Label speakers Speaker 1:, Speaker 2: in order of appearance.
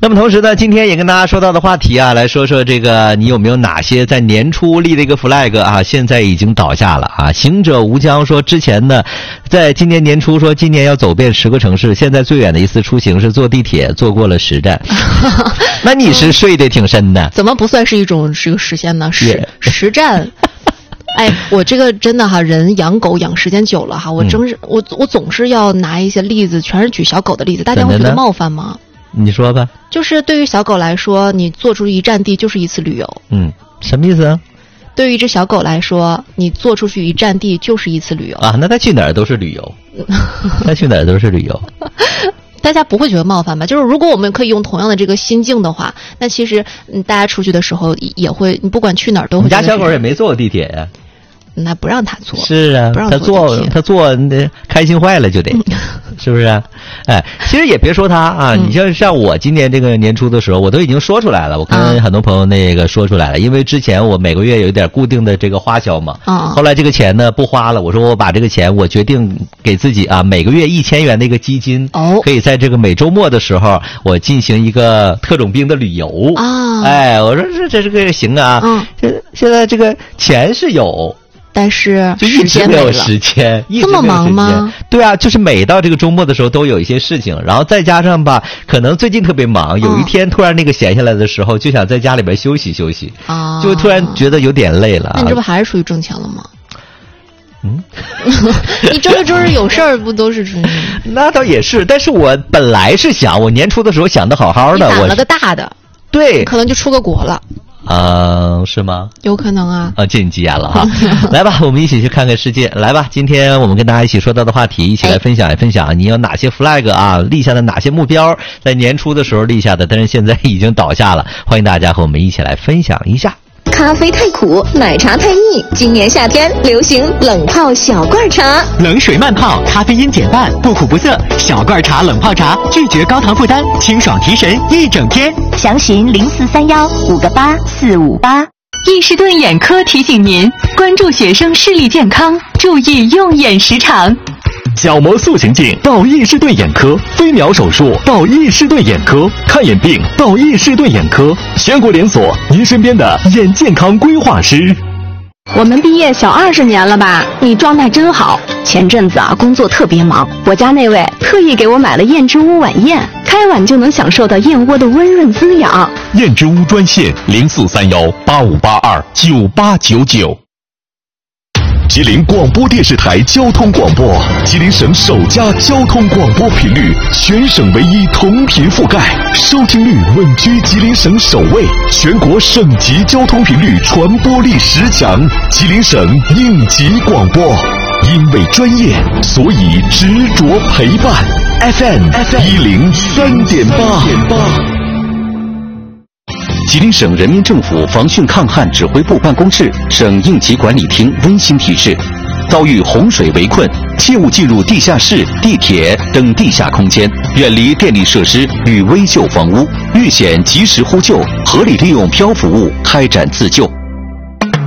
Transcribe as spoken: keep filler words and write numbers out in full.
Speaker 1: 那么同时呢，今天也跟大家说到的话题啊，来说说这个你有没有哪些在年初立了一个 flag 啊，现在已经倒下了啊。行者无疆说之前呢，在今年年初说今年要走遍十个城市，现在最远的一次出行是坐地铁，坐过了十站。那你是睡得挺深的。
Speaker 2: 怎么不算是一种这个实现呢？十十站。哎，我这个真的哈，人养狗养时间久了哈，我真是、嗯、我我总是要拿一些例子，全是举小狗的例子，大家会觉得冒犯吗？
Speaker 1: 你说吧。
Speaker 2: 就是对于小狗来说，你做出一站地就是一次旅游。
Speaker 1: 嗯，什么意思啊？
Speaker 2: 对于一只小狗来说，你做出去一站地就是一次旅游
Speaker 1: 啊。那它去哪儿都是旅游，它去哪儿都是旅游。
Speaker 2: 大家不会觉得冒犯吧？就是如果我们可以用同样的这个心境的话，那其实嗯，大家出去的时候也会，你不管去哪儿都会。
Speaker 1: 你家小狗也没坐过地铁呀、啊？
Speaker 2: 那不让他坐。
Speaker 1: 是啊，
Speaker 2: 不让
Speaker 1: 他坐，他坐，那开心坏了就得，是不是啊？哎，其实也别说他啊，嗯、你像像我今年这个年初的时候，我都已经说出来了，我跟很多朋友那个说出来了，嗯、因为之前我每个月有一点固定的这个花销嘛，嗯、后来这个钱呢不花了，我说我把这个钱，我决定给自己啊每个月一千元的一个基金，哦，可以在这个每周末的时候，我进行一个特种兵的旅游啊，哎，我说这这这个行啊，嗯，这现在这个钱是有。
Speaker 2: 但是
Speaker 1: 就一直没有时间，
Speaker 2: 这么忙吗？
Speaker 1: 对啊，就是每到这个周末的时候都有一些事情，然后再加上吧，可能最近特别忙，有一天突然那个闲下来的时候，就想在家里边休息休息，啊，就突然觉得有点累了。
Speaker 2: 那你这不还是属于挣钱了吗？
Speaker 1: 嗯，
Speaker 2: 你周六周日有事儿不都是属于？
Speaker 1: 那倒也是，但是我本来是想，我年初的时候想的好好的，
Speaker 2: 我打了个大的，
Speaker 1: 对，
Speaker 2: 可能就出个国了。
Speaker 1: 呃，是吗？
Speaker 2: 有可能啊。
Speaker 1: 啊，这你急眼了哈！来吧，我们一起去看看世界。来吧，今天我们跟大家一起说到的话题，一起来分享一分享，你有哪些 flag 啊，立下的哪些目标，在年初的时候立下的，但是现在已经倒下了。欢迎大家和我们一起来分享一下。
Speaker 3: 咖啡太苦，奶茶太腻，今年夏天流行冷泡小罐茶，
Speaker 4: 冷水慢泡，咖啡因减半，不苦不涩。小罐茶冷泡茶，拒绝高糖负担，清爽提神一整天。
Speaker 5: 详询零四三幺五个八四五八。
Speaker 6: 易士顿眼科提醒您，关注学生视力健康，注意用眼时长。
Speaker 7: 角膜塑形镜到易士顿眼科，飞秒手术到易士顿眼科，看眼病到易士顿眼科，全国连锁，您身边的眼健康规划师。
Speaker 8: 我们毕业小二十年了吧？你状态真好。前阵子啊，工作特别忙，我家那位特意给我买了燕之屋晚宴，开碗就能享受到燕窝的温润滋养。
Speaker 7: 燕之屋专线零四三幺八五八二九八九九。吉林广播电视台交通广播，吉林省首家交通广播频率，全省唯一同频覆盖，收听率稳居吉林省首位，全国省级交通频率传播力十强，吉林省应急广播。因为专业，所以执着陪伴。F M 一零三点八。吉林省人民政府防汛抗旱指挥部办公室、省应急管理厅温馨提示：遭遇洪水围困，切勿进入地下室、地铁等地下空间，远离电力设施与危旧房屋，遇险及时呼救，合理利用漂浮物开展自救。